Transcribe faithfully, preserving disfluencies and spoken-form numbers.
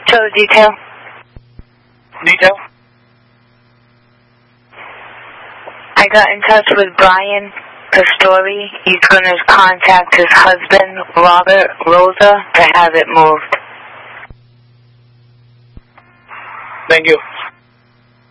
Show the detail. Detail? I got in touch with Brian Pastori. He's going to contact his husband, Robert Rosa, to have it moved. Thank you.